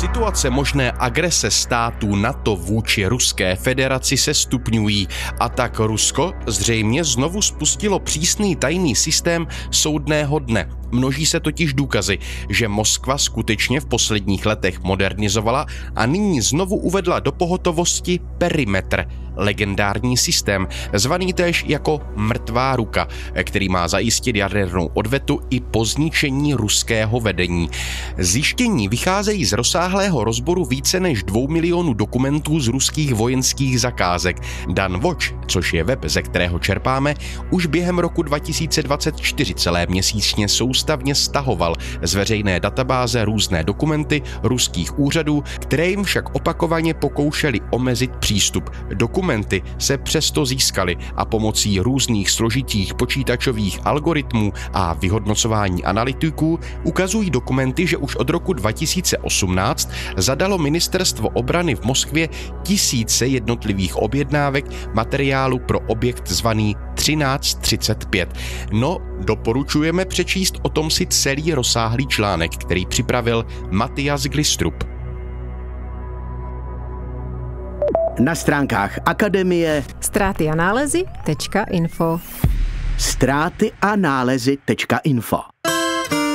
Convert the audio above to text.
Situace možné agrese států NATO vůči Ruské federaci se stupňují a tak Rusko zřejmě znovu spustilo přísný tajný systém soudného dne. Množí se totiž důkazy, že Moskva skutečně v posledních letech modernizovala a nyní znovu uvedla do pohotovosti perimetr, legendární systém, zvaný též jako mrtvá ruka, který má zajistit jadernou odvetu i po zničení ruského vedení. Zjištění vycházejí z rozsáhlého rozboru více než 2 milionů dokumentů z ruských vojenských zakázek. Dan Watch, což je web, ze kterého čerpáme, už během roku 2024 celé měsíčně soustavně stahoval z veřejné databáze různé dokumenty ruských úřadů, které jim však opakovaně pokoušeli omezit přístup. Dokumenty se přesto získaly a pomocí různých složitých počítačových algoritmů a vyhodnocování analytiků ukazují dokumenty, že už od roku 2018 zadalo ministerstvo obrany v Moskvě tisíce jednotlivých objednávek materiálu pro objekt zvaný 1335. No, doporučujeme přečíst o tom si celý rozsáhlý článek, který připravil Matyas Glistrup. Na stránkách Akademie ztráty a nálezy.info ztráty a nálezy.info